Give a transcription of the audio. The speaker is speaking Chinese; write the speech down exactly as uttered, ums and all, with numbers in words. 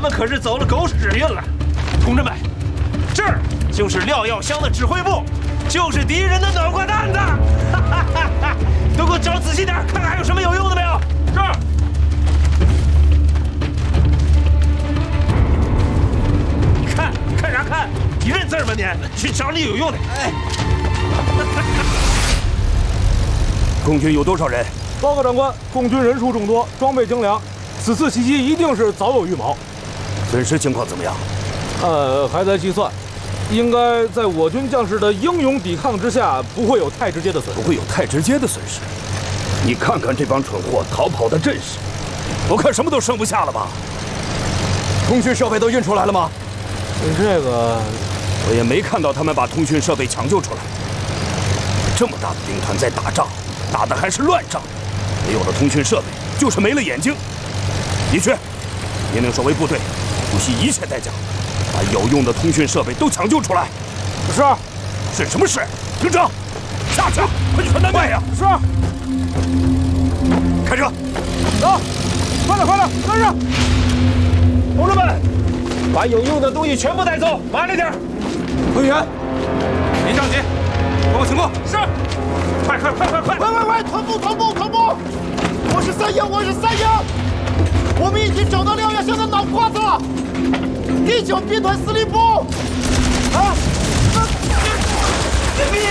们可是走了狗屎运了。同志们，这儿就是廖耀湘的指挥部，就是敌人的暖瓜蛋子。都给我找仔细点，看看还有什么有用的没有。是。看看啥看？你认字吗你？去找你有用的。哎。 共军有多少人？ 报告长官，共军人数众多，装备精良，此次袭击一定是早有预谋。 损失情况怎么样？ 呃，还在计算，应该在我军将士的英勇抵抗之下，不会有太直接的损失。 不会有太直接的损失。你看看这帮蠢货逃跑的阵势，我看什么都剩不下了吧？通讯设备都运出来了吗？ 这个， 我也没看到他们把通讯设备抢救出来。这么大的兵团在打仗，打的还是乱仗，没有了通讯设备，就是没了眼睛。你去，命令守卫部队，不惜一切代价，把有用的通讯设备都抢救出来。 是。 是什么事？听着，下去，快去传单卖呀！ 是。 开车， 走，快点，快点，跟上！ 同志们，把有用的东西全部带走，麻利点。 委员，别着急，报告情况。 是。快快快快快！ 喂喂喂，团部团部团部！我是三营，我是三营。我们已经找到廖耀湘的脑瓜子了。第九兵团司令部。啊！这这这